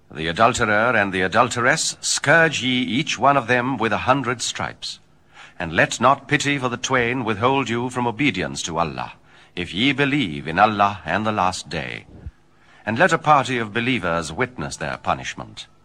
The adulterer and the adulteress, scourge ye each one of them with 100 stripes. And let not pity for the twain withhold you from obedience to Allah, if ye believe in Allah and the last day. And let a party of believers witness their punishment.